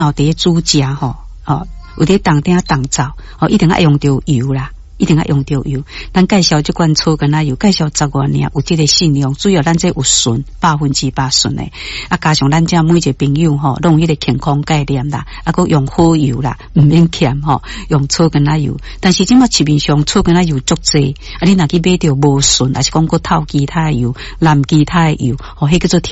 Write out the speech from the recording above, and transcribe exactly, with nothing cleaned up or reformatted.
后伫煮食吼，哦，有伫当顶当灶，哦，一定要用到油啦。一定要用到油，咱介绍这款草根仔油，介绍十外年有这个信用，主要咱这有纯，百分之百纯的，啊，加上咱这每一个朋友吼，拢有迄个健康概念啦，啊，佮用好油啦，唔免欠吼，用草根仔油。但是即马市面上草根仔油足济，啊，你若去买着无纯，还是讲佮透其他的油、蓝其他的油，吼，迄叫做